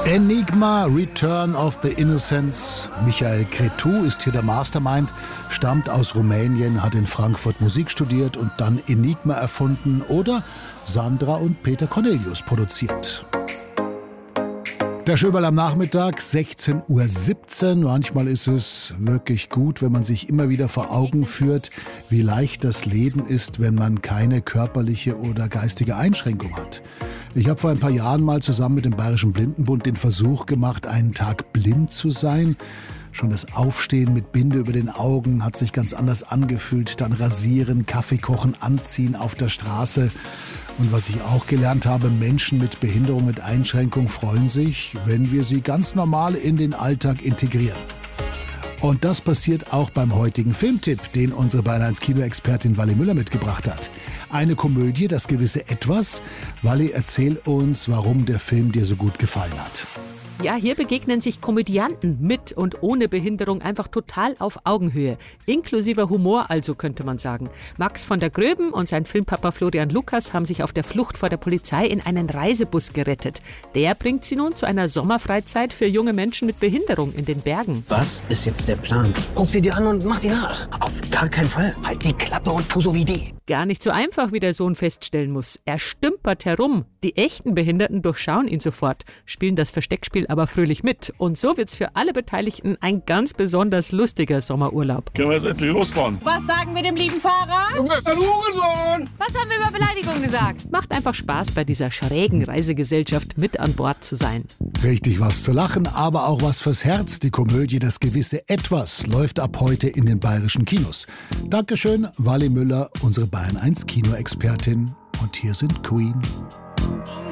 Enigma, Return of the Innocence. Michael Cretu ist hier der Mastermind, stammt aus Rumänien, hat in Frankfurt Musik studiert und dann Enigma erfunden oder Sandra und Peter Cornelius produziert. Der Schöberl am Nachmittag, 16:17 Uhr. Manchmal ist es wirklich gut, wenn man sich immer wieder vor Augen führt, wie leicht das Leben ist, wenn man keine körperliche oder geistige Einschränkung hat. Ich habe vor ein paar Jahren mal zusammen mit dem Bayerischen Blindenbund den Versuch gemacht, einen Tag blind zu sein. Schon das Aufstehen mit Binde über den Augen hat sich ganz anders angefühlt. Dann rasieren, Kaffee kochen, anziehen auf der Straße. Und was ich auch gelernt habe, Menschen mit Behinderung, mit Einschränkung freuen sich, wenn wir sie ganz normal in den Alltag integrieren. Und das passiert auch beim heutigen Filmtipp, den unsere Bayern 1 Kinoexpertin Wally Müller mitgebracht hat. Eine Komödie, das gewisse Etwas. Wally, erzähl uns, warum der Film dir so gut gefallen hat. Ja, hier begegnen sich Komödianten mit und ohne Behinderung einfach total auf Augenhöhe. Inklusiver Humor also, könnte man sagen. Max von der Gröben und sein Filmpapa Florian Lukas haben sich auf der Flucht vor der Polizei in einen Reisebus gerettet. Der bringt sie nun zu einer Sommerfreizeit für junge Menschen mit Behinderung in den Bergen. Was ist jetzt der Plan? Guck sie dir an und mach die nach. Auf gar keinen Fall. Halt die Klappe und tu so wie die. Gar nicht so einfach, wie der Sohn feststellen muss. Er stümpert herum. Die echten Behinderten durchschauen ihn sofort, spielen das Versteckspiel aber fröhlich mit. Und so wird's für alle Beteiligten ein ganz besonders lustiger Sommerurlaub. Können wir jetzt endlich losfahren? Was sagen wir dem lieben Fahrer? Du bist ein Hurensohn! Was haben wir über Beleidigung gesagt? Macht einfach Spaß, bei dieser schrägen Reisegesellschaft mit an Bord zu sein. Richtig was zu lachen, aber auch was fürs Herz. Die Komödie Das gewisse Etwas läuft ab heute in den bayerischen Kinos. Dankeschön, Wally Müller, unsere Bayern 1 Kinoexpertin. Und hier sind Queen.